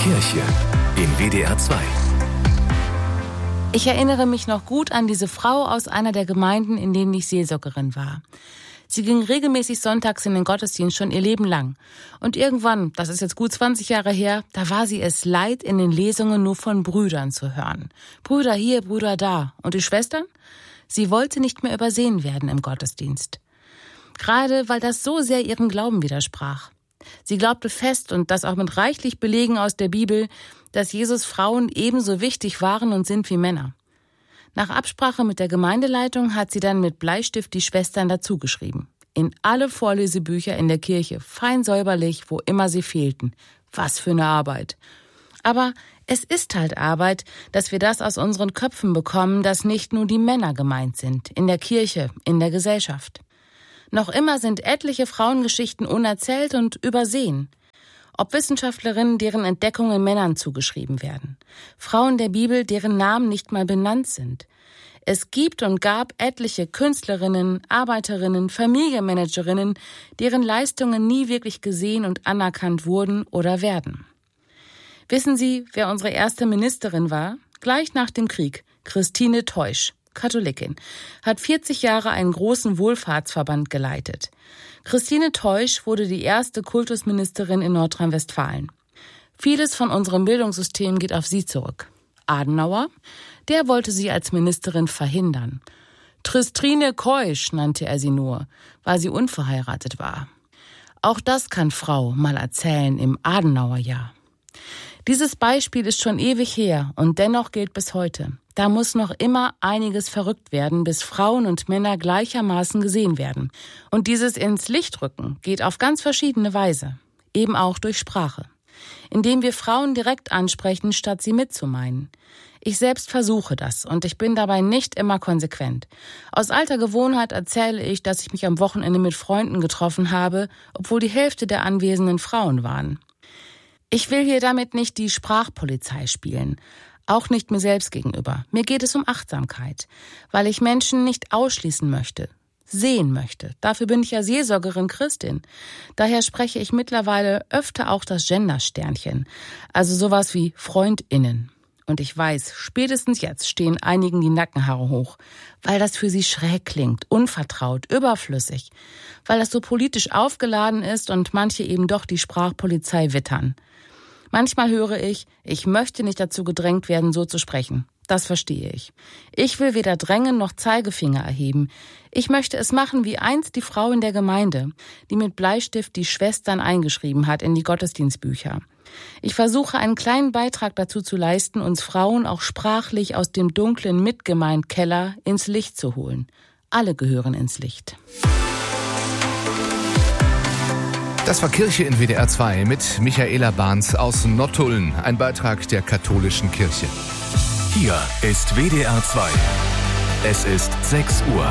Kirche in WDR 2. Ich erinnere mich noch gut an diese Frau aus einer der Gemeinden, in denen ich Seelsorgerin war. Sie ging regelmäßig sonntags in den Gottesdienst schon ihr Leben lang. Und irgendwann, das ist jetzt gut 20 Jahre her, da war sie es leid, in den Lesungen nur von Brüdern zu hören. Brüder hier, Brüder da. Und die Schwestern? Sie wollte nicht mehr übersehen werden im Gottesdienst. Gerade weil das so sehr ihrem Glauben widersprach. Sie glaubte fest, und das auch mit reichlich Belegen aus der Bibel, dass Jesus Frauen ebenso wichtig waren und sind wie Männer. Nach Absprache mit der Gemeindeleitung hat sie dann mit Bleistift die Schwestern dazugeschrieben. In alle Vorlesebücher in der Kirche, fein säuberlich, wo immer sie fehlten. Was für eine Arbeit. Aber es ist halt Arbeit, dass wir das aus unseren Köpfen bekommen, dass nicht nur die Männer gemeint sind, in der Kirche, in der Gesellschaft. Noch immer sind etliche Frauengeschichten unerzählt und übersehen. Ob Wissenschaftlerinnen, deren Entdeckungen Männern zugeschrieben werden. Frauen der Bibel, deren Namen nicht mal benannt sind. Es gibt und gab etliche Künstlerinnen, Arbeiterinnen, Familienmanagerinnen, deren Leistungen nie wirklich gesehen und anerkannt wurden oder werden. Wissen Sie, wer unsere erste Ministerin war? Gleich nach dem Krieg. Christine Teusch, Katholikin, hat 40 Jahre einen großen Wohlfahrtsverband geleitet. Christine Teusch wurde die erste Kultusministerin in Nordrhein-Westfalen. Vieles von unserem Bildungssystem geht auf sie zurück. Adenauer, der wollte sie als Ministerin verhindern. Tristrine Keusch nannte er sie nur, weil sie unverheiratet war. Auch das kann Frau mal erzählen im Adenauerjahr. Dieses Beispiel ist schon ewig her und dennoch gilt bis heute. Da muss noch immer einiges verrückt werden, bis Frauen und Männer gleichermaßen gesehen werden. Und dieses ins Licht rücken geht auf ganz verschiedene Weise, eben auch durch Sprache. Indem wir Frauen direkt ansprechen, statt sie mitzumeinen. Ich selbst versuche das und ich bin dabei nicht immer konsequent. Aus alter Gewohnheit erzähle ich, dass ich mich am Wochenende mit Freunden getroffen habe, obwohl die Hälfte der anwesenden Frauen waren. Ich will hier damit nicht die Sprachpolizei spielen, auch nicht mir selbst gegenüber. Mir geht es um Achtsamkeit, weil ich Menschen nicht ausschließen möchte, sehen möchte. Dafür bin ich ja Seelsorgerin Christin. Daher spreche ich mittlerweile öfter auch das Gendersternchen, also sowas wie FreundInnen. Und ich weiß, spätestens jetzt stehen einigen die Nackenhaare hoch, weil das für sie schräg klingt, unvertraut, überflüssig, weil das so politisch aufgeladen ist und manche eben doch die Sprachpolizei wittern. Manchmal höre ich möchte nicht dazu gedrängt werden, so zu sprechen. Das verstehe ich. Ich will weder drängen noch Zeigefinger erheben. Ich möchte es machen wie einst die Frau in der Gemeinde, die mit Bleistift die Schwestern eingeschrieben hat in die Gottesdienstbücher. Ich versuche einen kleinen Beitrag dazu zu leisten, uns Frauen auch sprachlich aus dem dunklen Mitgemeindkeller ins Licht zu holen. Alle gehören ins Licht. Das war Kirche in WDR 2 mit Michaela Bahns aus Nottuln, ein Beitrag der katholischen Kirche. Hier ist WDR 2. Es ist 6 Uhr.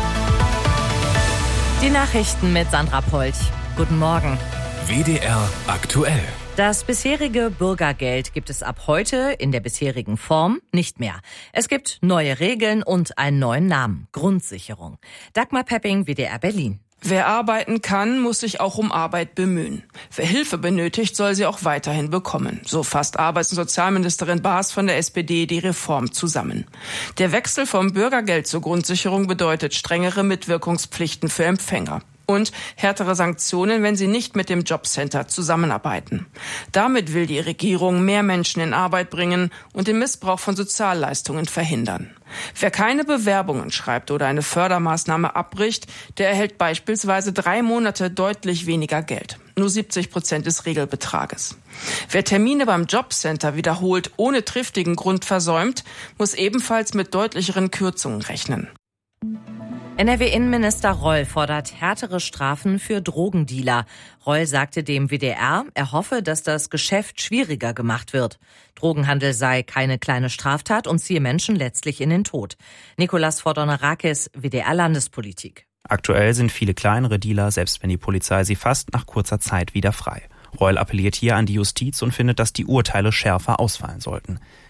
Die Nachrichten mit Sandra Polch. Guten Morgen. WDR aktuell. Das bisherige Bürgergeld gibt es ab heute in der bisherigen Form nicht mehr. Es gibt neue Regeln und einen neuen Namen, Grundsicherung. Dagmar Pepping, WDR Berlin. Wer arbeiten kann, muss sich auch um Arbeit bemühen. Wer Hilfe benötigt, soll sie auch weiterhin bekommen. So fasst Arbeits- und Sozialministerin Baas von der SPD die Reform zusammen. Der Wechsel vom Bürgergeld zur Grundsicherung bedeutet strengere Mitwirkungspflichten für Empfänger. Und härtere Sanktionen, wenn sie nicht mit dem Jobcenter zusammenarbeiten. Damit will die Regierung mehr Menschen in Arbeit bringen und den Missbrauch von Sozialleistungen verhindern. Wer keine Bewerbungen schreibt oder eine Fördermaßnahme abbricht, der erhält beispielsweise 3 Monate deutlich weniger Geld. Nur 70% des Regelbetrages. Wer Termine beim Jobcenter wiederholt ohne triftigen Grund versäumt, muss ebenfalls mit deutlicheren Kürzungen rechnen. NRW-Innenminister Roll fordert härtere Strafen für Drogendealer. Roll sagte dem WDR, er hoffe, dass das Geschäft schwieriger gemacht wird. Drogenhandel sei keine kleine Straftat und ziehe Menschen letztlich in den Tod. Nicolas Fordonerakis, WDR Landespolitik. Aktuell sind viele kleinere Dealer, selbst wenn die Polizei sie fasst, nach kurzer Zeit wieder frei. Reul appelliert hier an die Justiz und findet, dass die Urteile schärfer ausfallen sollten.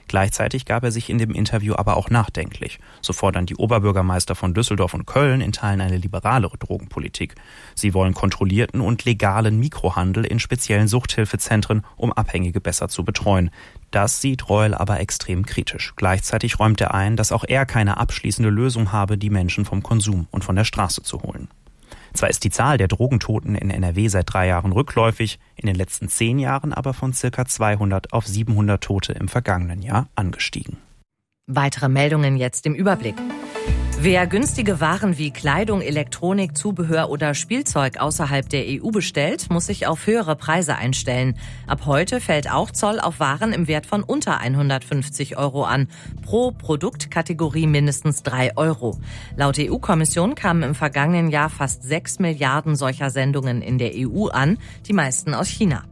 Gleichzeitig gab er sich in dem Interview aber auch nachdenklich. So fordern die Oberbürgermeister von Düsseldorf und Köln in Teilen eine liberalere Drogenpolitik. Sie wollen kontrollierten und legalen Mikrohandel in speziellen Suchthilfezentren, um Abhängige besser zu betreuen. Das sieht Reul aber extrem kritisch. Gleichzeitig räumt er ein, dass auch er keine abschließende Lösung habe, die Menschen vom Konsum und von der Straße zu holen. Zwar ist die Zahl der Drogentoten in NRW seit 3 Jahren rückläufig, in den letzten 10 Jahren aber von ca. 200 auf 700 Tote im vergangenen Jahr angestiegen. Weitere Meldungen jetzt im Überblick. Wer günstige Waren wie Kleidung, Elektronik, Zubehör oder Spielzeug außerhalb der EU bestellt, muss sich auf höhere Preise einstellen. Ab heute fällt auch Zoll auf Waren im Wert von unter 150 € an. Pro Produktkategorie mindestens 3 €. Laut EU-Kommission kamen im vergangenen Jahr fast 6 Milliarden solcher Sendungen in der EU an, die meisten aus China.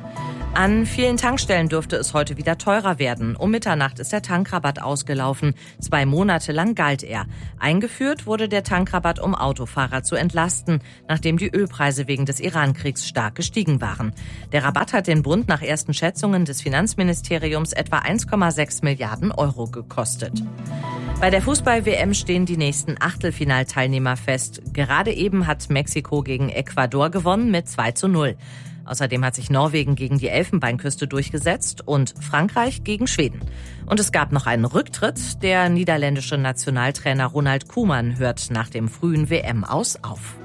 An vielen Tankstellen dürfte es heute wieder teurer werden. Um Mitternacht ist der Tankrabatt ausgelaufen. 2 Monate lang galt er. Eingeführt wurde der Tankrabatt, um Autofahrer zu entlasten, nachdem die Ölpreise wegen des Iran-Kriegs stark gestiegen waren. Der Rabatt hat den Bund nach ersten Schätzungen des Finanzministeriums etwa 1,6 Milliarden € gekostet. Bei der Fußball-WM stehen die nächsten Achtelfinalteilnehmer fest. Gerade eben hat Mexiko gegen Ecuador gewonnen mit 2:0. Außerdem hat sich Norwegen gegen die Elfenbeinküste durchgesetzt und Frankreich gegen Schweden. Und es gab noch einen Rücktritt. Der niederländische Nationaltrainer Ronald Koeman hört nach dem frühen WM-Aus auf.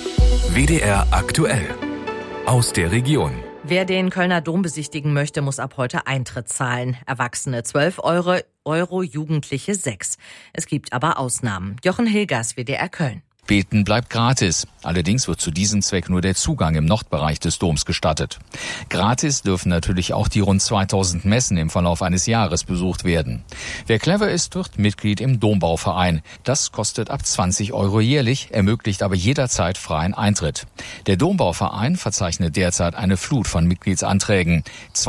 WDR aktuell. Aus der Region. Wer den Kölner Dom besichtigen möchte, muss ab heute Eintritt zahlen. Erwachsene 12 €, Jugendliche 6. Es gibt aber Ausnahmen. Jochen Hilgers, WDR Köln. Beten bleibt gratis. Allerdings wird zu diesem Zweck nur der Zugang im Nordbereich des Doms gestattet. Gratis dürfen natürlich auch die rund 2000 Messen im Verlauf eines Jahres besucht werden. Wer clever ist, wird Mitglied im Dombauverein. Das kostet ab 20 € jährlich, ermöglicht aber jederzeit freien Eintritt. Der Dombauverein verzeichnet derzeit eine Flut von Mitgliedsanträgen.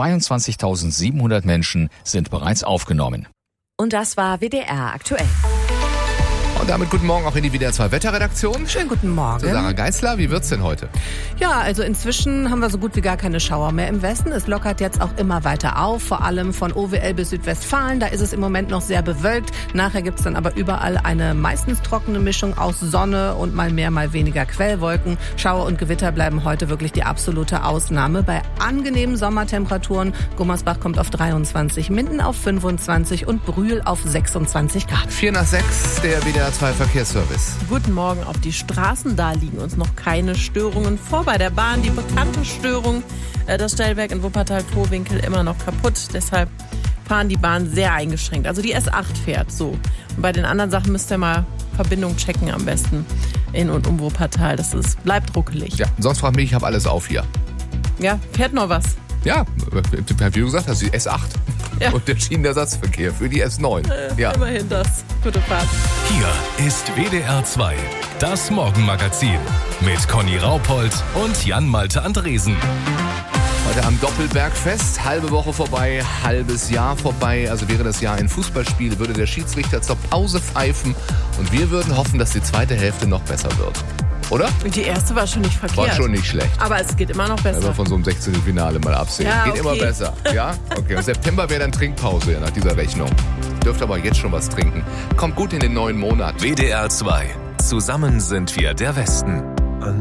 22.700 Menschen sind bereits aufgenommen. Und das war WDR aktuell. Und damit guten Morgen auch in die WDR 2 Wetterredaktion. Schönen guten Morgen. Zu Sarah Geisler, wie wird's denn heute? Ja, also inzwischen haben wir so gut wie gar keine Schauer mehr im Westen. Es lockert jetzt auch immer weiter auf, vor allem von OWL bis Südwestfalen. Da ist es im Moment noch sehr bewölkt. Nachher gibt's dann aber überall eine meistens trockene Mischung aus Sonne und mal mehr, mal weniger Quellwolken. Schauer und Gewitter bleiben heute wirklich die absolute Ausnahme. Bei angenehmen Sommertemperaturen. Gummersbach kommt auf 23, Minden auf 25 und Brühl auf 26 Grad. 4 nach 6, der WDR 2 Verkehrsservice. Guten Morgen auf die Straßen. Da liegen uns noch keine Störungen vor. Bei der Bahn die bekannte Störung. Das Stellwerk in Wuppertal-Vohwinkel immer noch kaputt. Deshalb fahren die Bahnen sehr eingeschränkt. Also die S8 fährt so. Und bei den anderen Sachen müsst ihr mal Verbindung checken am besten in und um Wuppertal. Bleibt ruckelig. Ja, sonst frag mich, ich habe alles auf hier. Ja, fährt noch was? Ja, wie du gesagt hast, die S8. Ja. Und der Schienenersatzverkehr für die S9. Ja. Immerhin das. Gute Fahrt. Hier ist WDR 2, das Morgenmagazin mit Conny Raupold und Jan-Malte Andresen. Heute am Doppelbergfest, halbe Woche vorbei, halbes Jahr vorbei. Also wäre das Jahr ein Fußballspiel, würde der Schiedsrichter zur Pause pfeifen und wir würden hoffen, dass die zweite Hälfte noch besser wird. Oder? Die erste war schon nicht verkehrt. War schon nicht schlecht. Aber es geht immer noch besser. Wenn wir von so einem 16. Finale mal absehen. Ja, geht okay. Immer besser. Ja? Okay. Und September wäre dann Trinkpause nach dieser Rechnung. Dürft aber jetzt schon was trinken. Kommt gut in den neuen Monat. WDR 2. Zusammen sind wir der Westen.